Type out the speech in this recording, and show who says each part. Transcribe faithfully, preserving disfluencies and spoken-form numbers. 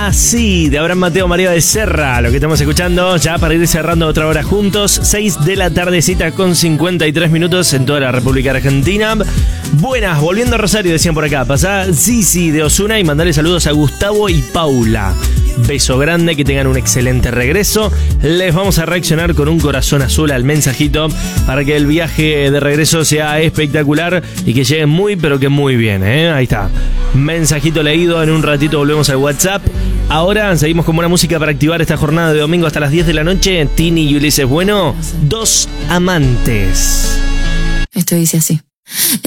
Speaker 1: Así, de Abraham Mateo, María Becerra, lo que estamos escuchando ya para ir cerrando otra hora juntos. seis de la tardecita con cincuenta y tres minutos en toda la República Argentina. Buenas, volviendo a Rosario, decían por acá. Pasá Zizi de Osuna y mandarle saludos a Gustavo y Paula. Beso grande, que tengan un excelente regreso. Les vamos a reaccionar con un corazón azul al mensajito para que el viaje de regreso sea espectacular y que lleguen muy, pero que muy bien, ¿eh? Ahí está. Mensajito leído, en un ratito volvemos al WhatsApp. Ahora seguimos con buena música para activar esta jornada de domingo hasta las diez de la noche. Tini y Ulises Bueno, Dos Amantes.
Speaker 2: Esto dice así.